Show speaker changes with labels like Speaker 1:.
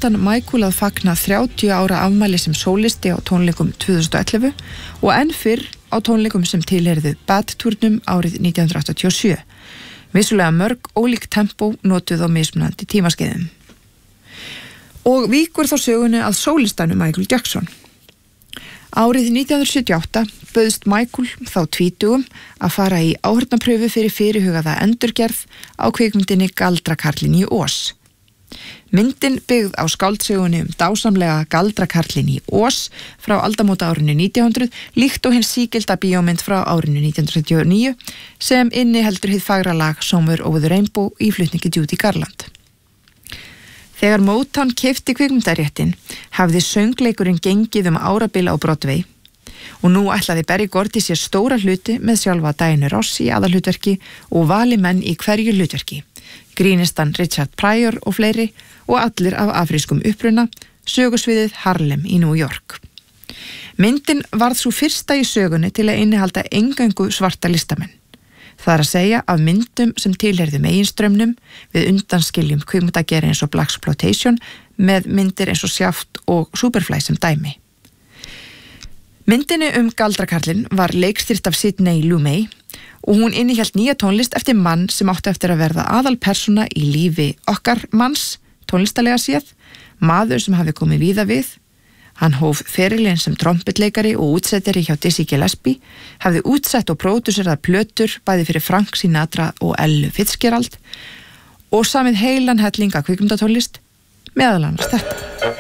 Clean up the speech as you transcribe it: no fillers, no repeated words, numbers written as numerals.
Speaker 1: hann Michael að fagna 30 ára afmæli sem sólisti á tónleikum 2011 og enn fyrr á tónleikum sem tilheyrðu Bad-túrnum árið 1987. Vissulega mörg ólík tempó notuð á mismunandi tímaskeiðum. Og víkur þá sögunni að sólistanum Michael Jackson. Árið 1978 bauðst Michael þá tvítugum að fara í áheyrnarpröfu fyrir fyrirhugaða endurgerð á kvikmyndinni Galdrakarlinn í Oz. Myndin byggð á skáldsögunni dásamlega Galdrakarlinn í Oz frá aldamóta árinu 1900 líkt og hins sígilda bíómynd frá árinu 1939 sem inniheldur hið fagra lag Somewhere Over the Rainbow í flutningi Judy Garland. Þegar Motown keypti kvikmyndaréttin hafði söngleikurinn gengið árabil á Broadway og nú ætlaði Berry Gordy sér stóra hluti með sjálfa Diana Ross í aðalhlutverki og vali menn í hverju hlutverki, grínistan Richard Pryor og fleiri og allir af afrískum uppruna, sögusviðið Harlem í New York. Myndin varð svo fyrsta í sögunni til að innihalda eingöngu svarta listamenn. Það að segja af myndum sem tilheyrðu meginströmmnum við undanskiljum kvikmyndagerð eins og Blaxploitation með myndir eins og Shaft og Superfly sem dæmi. Myndinni Galdrakarlinn var leikstýrt af Sidney Lumet og hún innihélt nýja tónlist eftir mann sem átti eftir að verða aðalpersóna í lífi okkar manns, tónlistalega séð, maður sem hafi komið víða við. Hann hóf ferilinn sem trompetleikari og útsettari hjá Dizzy Gillespie, hafði útsett og pródúserað plötur bæði fyrir Frank Sinatra og Ella Fitzgerald og samið heilan helling af kvikmyndatónlist, meðal annars þetta.